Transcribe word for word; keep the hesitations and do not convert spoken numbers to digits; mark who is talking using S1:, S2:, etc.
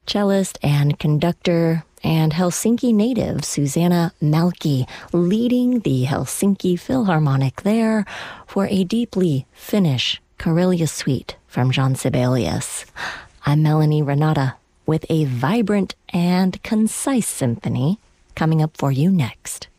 S1: Cellist and conductor and Helsinki native Susanna Malki leading the Helsinki Philharmonic there for a deeply Finnish Karelia suite from Jean Sibelius. I'm Melanie Renata with a vibrant and concise symphony coming up for you next.